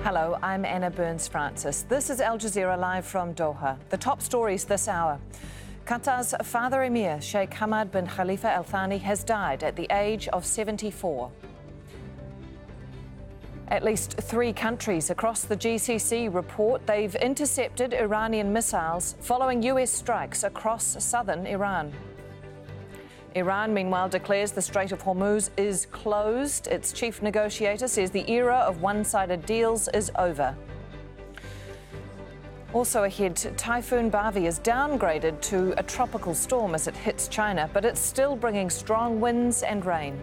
Hello, I'm Anna Burns-Francis. This is Al Jazeera live from Doha. The top stories this hour. Qatar's father emir, Sheikh Hamad bin Khalifa Al Thani, has died at the age of 74. At least 3 countries across the GCC report they've intercepted Iranian missiles following US strikes across southern Iran. Iran, meanwhile, declares the Strait of Hormuz is closed. Its chief negotiator says the era of one-sided deals is over. Also ahead, Typhoon Bavi is downgraded to a tropical storm as it hits China, but it's still bringing strong winds and rain.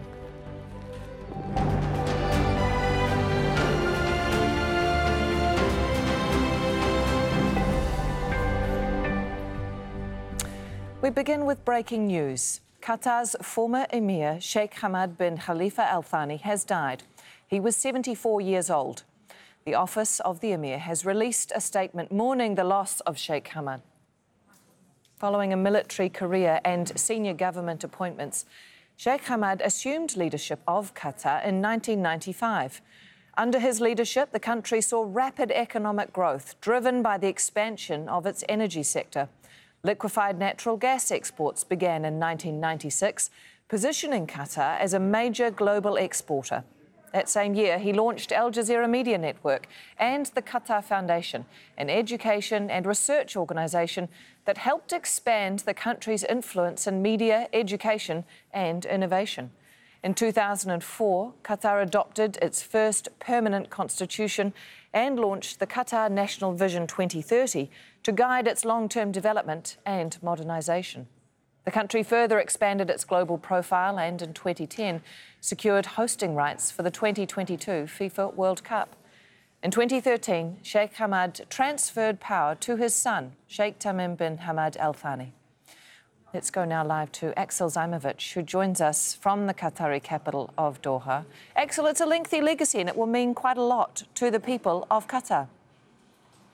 We begin with breaking news. Qatar's former emir, Sheikh Hamad bin Khalifa Al Thani, has died. He was 74 years old. The office of the emir has released a statement mourning the loss of Sheikh Hamad. Following a military career and senior government appointments, Sheikh Hamad assumed leadership of Qatar in 1995. Under his leadership, the country saw rapid economic growth, driven by the expansion of its energy sector. Liquefied natural gas exports began in 1996, positioning Qatar as a major global exporter. That same year, he launched Al Jazeera Media Network and the Qatar Foundation, an education and research organisation that helped expand the country's influence in media, education and innovation. In 2004, Qatar adopted its first permanent constitution and launched the Qatar National Vision 2030 to guide its long-term development and modernisation. The country further expanded its global profile and in 2010 secured hosting rights for the 2022 FIFA World Cup. In 2013, Sheikh Hamad transferred power to his son, Sheikh Tamim bin Hamad Al Thani. Let's go now live to Axel Zaimovic, who joins us from the Qatari capital of Doha. Axel, it's a lengthy legacy and it will mean quite a lot to the people of Qatar.